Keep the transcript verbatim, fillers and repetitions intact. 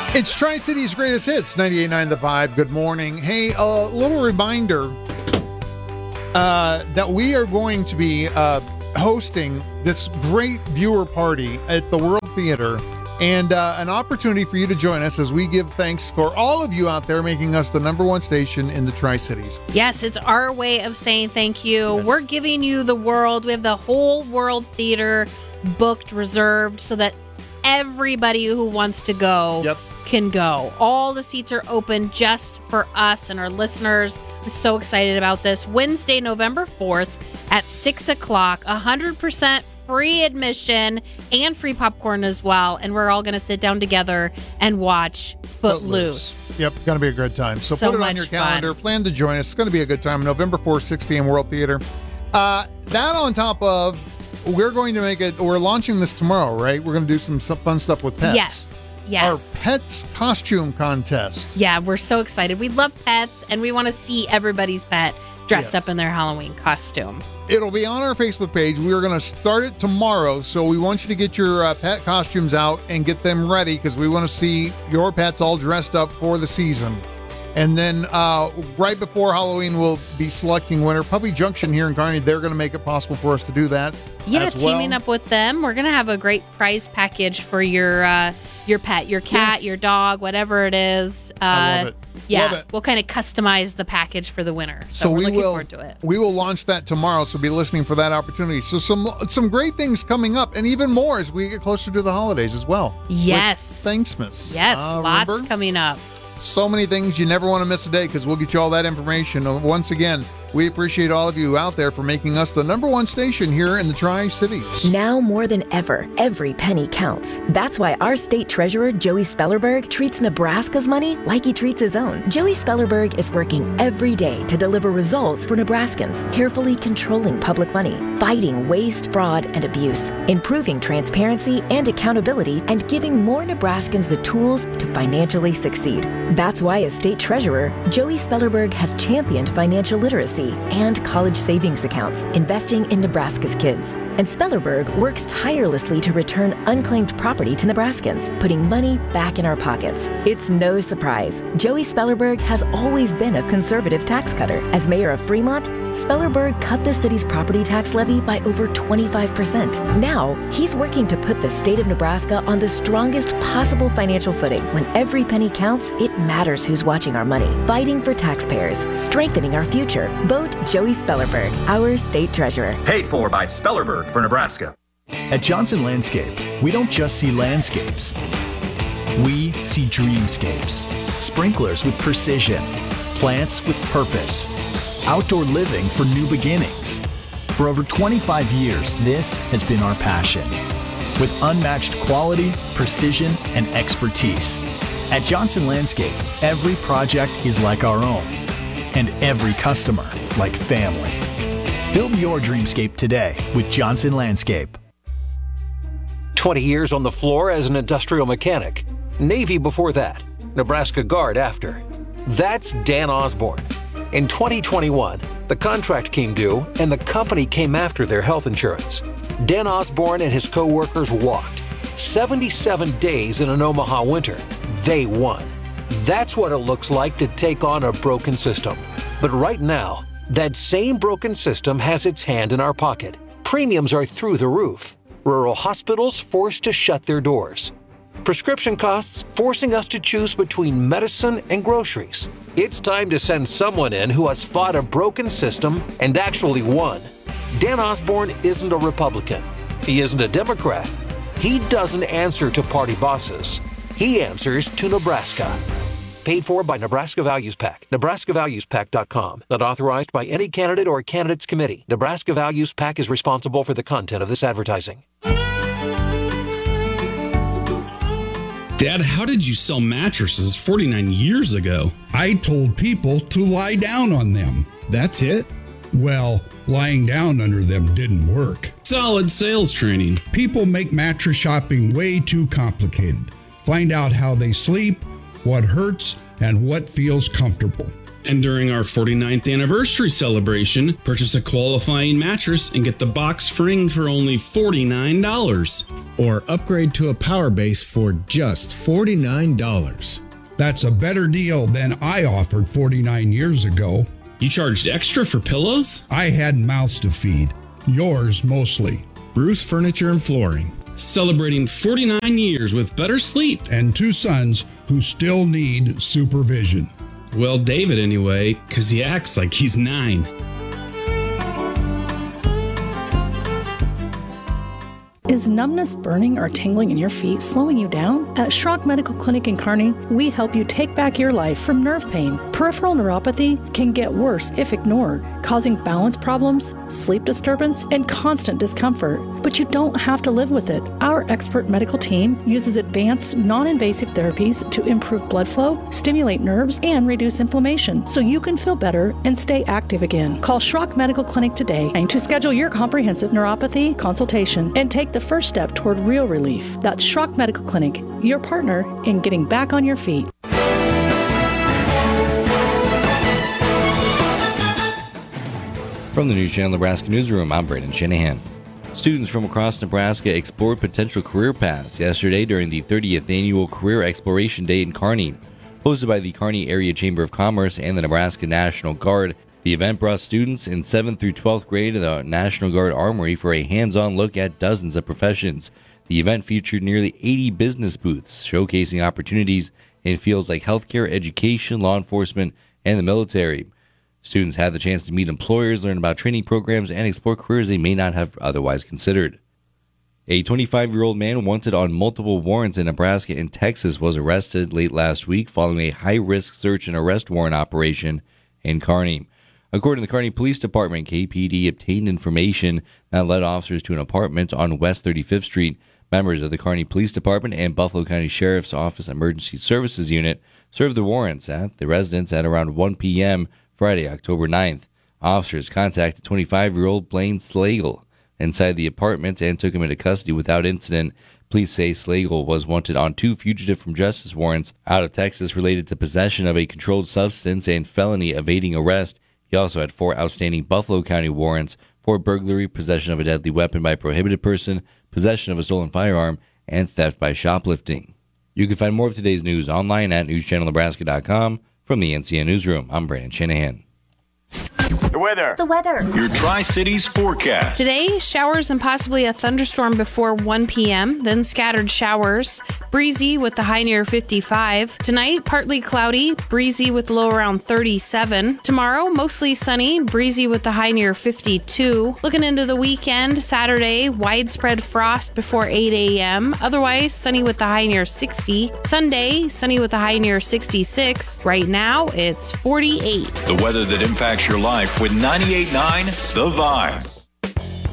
It's Tri-City's Greatest Hits, ninety-eight point nine The Vibe. Good morning. Hey, a little reminder uh, that we are going to be uh, hosting this great viewer party at the World Theater, and uh, an opportunity for you to join us as we give thanks for all of you out there making us the number one station in the Tri-Cities. Yes, it's our way of saying thank you. Yes. We're giving you the world. We have the whole World Theater booked, reserved, so that everybody who wants to go Yep. can go. All the seats are open just for us and our listeners. I'm so excited about this. Wednesday, November fourth at six o'clock, one hundred percent free admission and free popcorn as well. And we're all going to sit down together and watch Footloose. Yep, going to be a good time. So, So put it on much your calendar. fun. Plan to join us. It's going to be a good time. November fourth, six p.m. World Theater. Uh, that on top of, we're going to make it, we're launching this tomorrow, right? We're going to do some, some fun stuff with pets. Yes, yes. Our pets costume contest. Yeah, we're so excited. We love pets, and we want to see everybody's pet dressed Yes. up in their Halloween costume. It'll be on our Facebook page. We are going to start it tomorrow, so we want you to get your uh, pet costumes out and get them ready because we want to see your pets all dressed up for the season. And then uh, right before Halloween, we'll be selecting winner. Puppy Junction here in Kearney, they're going to make it possible for us to do that. Yeah, as well. teaming up with them, we're gonna have a great prize package for your uh, your pet, your cat, Yes. your dog, whatever it is. Uh, I love it. Yeah, Love it. we'll kind of customize the package for the winner. So, So we're we looking will forward to it. we will launch that tomorrow. So be listening for that opportunity. So some some great things coming up, and even more as we get closer to the holidays as well. Yes. With Thanksmas. Yes, Uh, lots remember? coming up. So many things you never want to miss a day because we'll get you all that information. Uh, Once again, we appreciate all of you out there for making us the number one station here in the Tri-Cities. Now more than ever, every penny counts. That's why our state treasurer, Joey Spellerberg, treats Nebraska's money like he treats his own. Joey Spellerberg is working every day to deliver results for Nebraskans, carefully controlling public money, fighting waste, fraud, and abuse, improving transparency and accountability, and giving more Nebraskans the tools to financially succeed. That's why as state treasurer, Joey Spellerberg has championed financial literacy and college savings accounts, investing in Nebraska's kids. And Spellerberg works tirelessly to return unclaimed property to Nebraskans, putting money back in our pockets. It's no surprise. Joey Spellerberg has always been a conservative tax cutter. As mayor of Fremont, Spellerberg cut the city's property tax levy by over twenty-five percent. Now, he's working to put the state of Nebraska on the strongest possible financial footing. When every penny counts, it matters who's watching our money. Fighting for taxpayers, strengthening our future. Vote Joey Spellerberg, our state treasurer. Paid for by Spellerberg for Nebraska. At Johnson Landscape, we don't just see landscapes. We see dreamscapes. Sprinklers with precision. Plants with purpose. Outdoor living for new beginnings. For over twenty-five years, this has been our passion. With unmatched quality, precision, and expertise. At Johnson Landscape, every project is like our own. And every customer like family. Build your dreamscape today with Johnson Landscape. twenty years on the floor as an industrial mechanic. Navy before that. Nebraska Guard after. That's Dan Osborne. In twenty twenty-one, the contract came due and the company came after their health insurance. Dan Osborne and his co-workers walked. seventy-seven days in an Omaha winter. They won. That's what it looks like to take on a broken system. But right now, that same broken system has its hand in our pocket. Premiums are through the roof. Rural hospitals forced to shut their doors. Prescription costs forcing us to choose between medicine and groceries. It's time to send someone in who has fought a broken system and actually won. Dan Osborne isn't a Republican. He isn't a Democrat. He doesn't answer to party bosses. He answers to Nebraska. Paid for by Nebraska Values PAC. Nebraska Values Pac dot com. Not authorized by any candidate or candidates committee. Nebraska Values PAC is responsible for the content of this advertising. Dad, how did you sell mattresses forty-nine years ago? I told people to lie down on them. That's it? Well, lying down under them didn't work. Solid sales training. People make mattress shopping way too complicated. Find out how they sleep, what hurts, and what feels comfortable. And during our forty-ninth anniversary celebration, purchase a qualifying mattress and get the box spring for only forty-nine dollars. Or upgrade to a power base for just forty-nine dollars. That's a better deal than I offered forty-nine years ago. You charged extra for pillows? I had mouths to feed. Yours mostly. Bruce Furniture and Flooring. Celebrating forty-nine years with better sleep. And two sons who still need supervision. Well, David anyway, because he acts like he's nine. Is numbness, burning, or tingling in your feet slowing you down? At Schrock Medical Clinic in Kearney, we help you take back your life from nerve pain. Peripheral neuropathy can get worse if ignored, causing balance problems, sleep disturbance, and constant discomfort. But you don't have to live with it. Our expert medical team uses advanced, non-invasive therapies to improve blood flow, stimulate nerves, and reduce inflammation, so you can feel better and stay active again. Call Schrock Medical Clinic today and to schedule your comprehensive neuropathy consultation and take the first step toward real relief. That's Schrock Medical Clinic, your partner in getting back on your feet. From the News Channel Nebraska Newsroom, I'm Brandon Shanahan. Students from across Nebraska explored potential career paths yesterday during the thirtieth Annual Career Exploration Day in Kearney. Hosted by the Kearney Area Chamber of Commerce and the Nebraska National Guard, the event brought students in seventh through twelfth grade of the National Guard Armory for a hands-on look at dozens of professions. The event featured nearly eighty business booths, showcasing opportunities in fields like healthcare, education, law enforcement, and the military. Students had the chance to meet employers, learn about training programs, and explore careers they may not have otherwise considered. A twenty-five-year-old man wanted on multiple warrants in Nebraska and Texas was arrested late last week following a high-risk search and arrest warrant operation in Kearney. According to the Kearney Police Department, K P D obtained information that led officers to an apartment on West thirty-fifth Street. Members of the Kearney Police Department and Buffalo County Sheriff's Office Emergency Services Unit served the warrants at the residence at around one p.m. Friday, October ninth. Officers contacted twenty-five-year-old Blaine Slagle inside the apartment and took him into custody without incident. Police say Slagle was wanted on two fugitive from justice warrants out of Texas related to possession of a controlled substance and felony evading arrest. He also had four outstanding Buffalo County warrants for burglary, possession of a deadly weapon by a prohibited person, possession of a stolen firearm, and theft by shoplifting. You can find more of today's news online at news channel nebraska dot com. From the N C N Newsroom, I'm Brandon Shanahan. The weather. The weather. Your Tri-Cities forecast. Today, showers and possibly a thunderstorm before one p.m., then scattered showers. Breezy with the high near fifty-five. Tonight, partly cloudy, breezy with the low around thirty-seven. Tomorrow, mostly sunny, breezy with the high near fifty-two. Looking into the weekend, Saturday, widespread frost before eight a.m. Otherwise, sunny with the high near sixty. Sunday, sunny with the high near sixty-six. Right now, it's forty-eight. The weather that impacts your life with ninety-eight point nine The Vibe.